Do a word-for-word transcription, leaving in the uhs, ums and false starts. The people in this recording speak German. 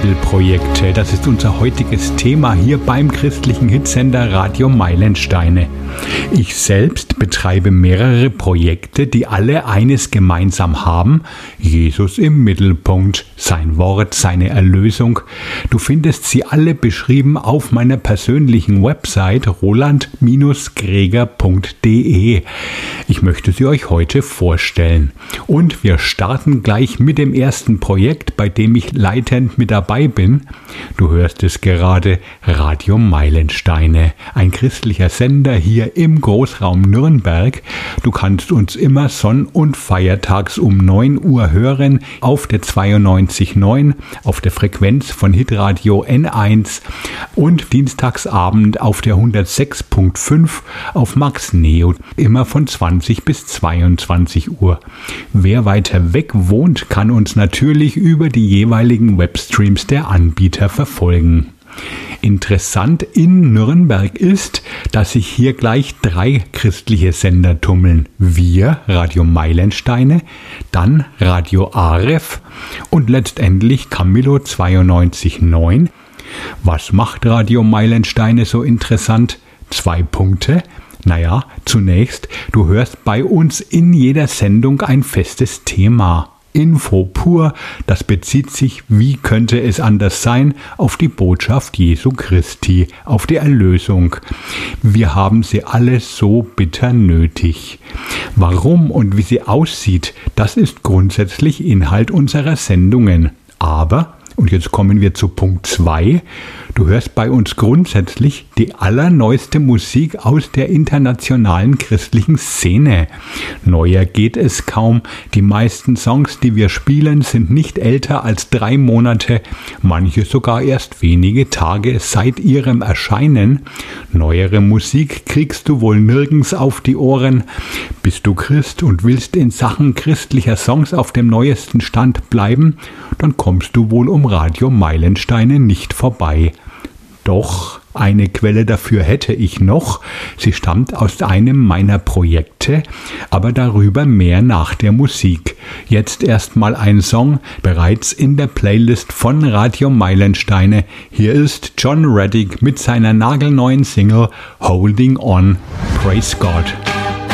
Mittelprojekte. Das ist unser heutiges Thema hier beim christlichen Hitsender Radio Meilensteine. Ich selbst betreibe mehrere Projekte, die alle eines gemeinsam haben: Jesus im Mittelpunkt, sein Wort, seine Erlösung. Du findest sie alle beschrieben auf meiner persönlichen Website roland greger punkt de. Ich möchte sie euch heute vorstellen. Und wir starten gleich mit dem ersten Projekt, bei dem ich leitend mit dabei bin. Du hörst es gerade, Radio Meilensteine, ein christlicher Sender hier im Großraum Nürnberg. Du kannst uns immer sonn- und feiertags um neun Uhr hören auf der zweiundneunzig Komma neun, auf der Frequenz von Hitradio N eins und dienstagsabend auf der hundertsechs Komma fünf auf Max Neo, immer von zwanzig bis zweiundzwanzig Uhr. Wer weiter weg wohnt, kann uns natürlich über die jeweiligen Webstreams der Anbieter verfolgen. Interessant in Nürnberg ist, dass sich hier gleich drei christliche Sender tummeln. Wir, Radio Meilensteine, dann Radio Aref und letztendlich Camillo zweiundneunzig Komma neun. Was macht Radio Meilensteine so interessant? Zwei Punkte. Naja, zunächst, du hörst bei uns in jeder Sendung ein festes Thema. Info pur, das bezieht sich, wie könnte es anders sein, auf die Botschaft Jesu Christi, auf die Erlösung. Wir haben sie alle so bitter nötig. Warum und wie sie aussieht, das ist grundsätzlich Inhalt unserer Sendungen. Aber, und jetzt kommen wir zu Punkt zwei, du hörst bei uns grundsätzlich die allerneueste Musik aus der internationalen christlichen Szene. Neuer geht es kaum. Die meisten Songs, die wir spielen, sind nicht älter als drei Monate, manche sogar erst wenige Tage seit ihrem Erscheinen. Neuere Musik kriegst du wohl nirgends auf die Ohren. Bist du Christ und willst in Sachen christlicher Songs auf dem neuesten Stand bleiben, dann kommst du wohl um Radio Meilensteine nicht vorbei. Doch eine Quelle dafür hätte ich noch. Sie stammt aus einem meiner Projekte, aber darüber mehr nach der Musik. Jetzt erstmal ein Song, bereits in der Playlist von Radio Meilensteine. Hier ist John Reddick mit seiner nagelneuen Single Holding On. Praise God.